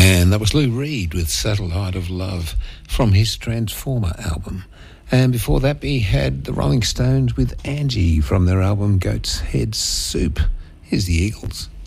And that was Lou Reed with Satellite of Love from his Transformer album. And before that, we had the Rolling Stones with Angie from their album Goat's Head Soup. Here's the Eagles.